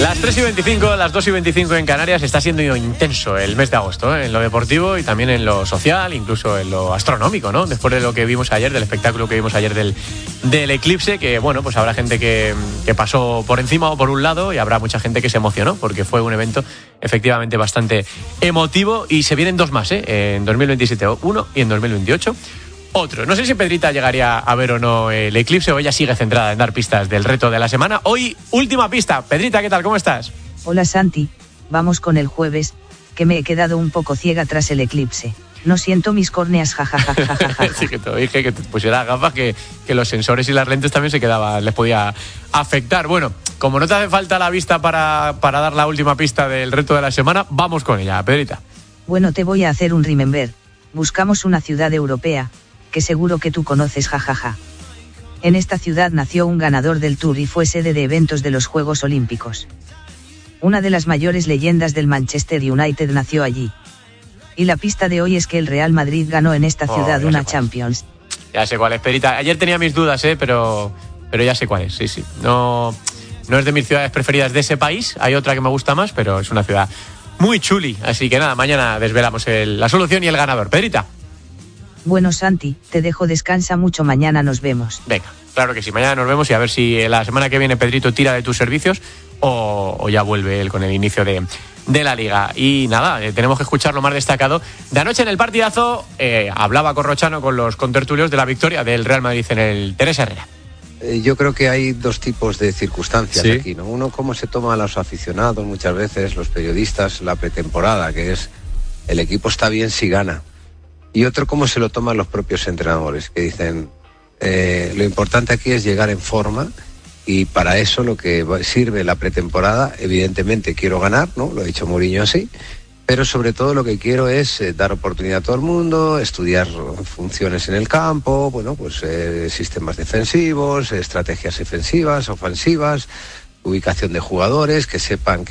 Las 3:25, las 2:25 en Canarias. Está siendo intenso el mes de agosto, en lo deportivo y también en lo social, incluso en lo astronómico, ¿no? Después de lo que vimos ayer, del espectáculo que vimos ayer del eclipse, que bueno, pues habrá gente que pasó por encima o por un lado y habrá mucha gente que se emocionó porque fue un evento efectivamente bastante emotivo y se vienen dos más, en 2027 uno y en 2028 otro. No sé si Pedrita llegaría a ver o no el eclipse o ella sigue centrada en dar pistas del reto de la semana. Hoy, última pista. Pedrita, ¿qué tal? ¿Cómo estás? Hola Santi, vamos con el jueves, que me he quedado un poco ciega tras el eclipse. No siento mis córneas, jajajajaja. Sí, que te dije que te pusieras gafas, que los sensores y las lentes también les podía afectar. Bueno, como no te hace falta la vista para dar la última pista del reto de la semana, vamos con ella, Pedrita. Bueno, te voy a hacer un remember. Buscamos una ciudad europea, que seguro que tú conoces, jajaja. En esta ciudad nació un ganador del Tour y fue sede de eventos de los Juegos Olímpicos. Una de las mayores leyendas del Manchester United nació allí. Y la pista de hoy es que el Real Madrid ganó en esta ciudad una Champions. Ya sé cuál es, Pedrita. Ayer tenía mis dudas, pero ya sé cuál es, sí. No es de mis ciudades preferidas de ese país, hay otra que me gusta más, pero es una ciudad muy chuli. Así que nada, mañana desvelamos la solución y el ganador. Pedrita. Bueno, Santi, te dejo, descansa mucho, mañana nos vemos. Venga, claro que sí, mañana nos vemos y a ver si la semana que viene Pedrito tira de tus servicios o ya vuelve él con el inicio de la Liga. Y nada, tenemos que escuchar lo más destacado de anoche en el partidazo. Hablaba Corrochano con los contertulios de la victoria del Real Madrid en el Teresa Herrera. Yo creo que hay dos tipos de circunstancias aquí, ¿no? Uno, cómo se toma a los aficionados, muchas veces los periodistas, la pretemporada, que es el equipo está bien si gana. Y otro, cómo se lo toman los propios entrenadores, que dicen, lo importante aquí es llegar en forma y para eso lo que sirve la pretemporada, evidentemente quiero ganar, ¿no? Lo ha dicho Mourinho así, pero sobre todo lo que quiero es dar oportunidad a todo el mundo, estudiar funciones en el campo, bueno, pues sistemas defensivos, estrategias defensivas, ofensivas, ubicación de jugadores, que sepan que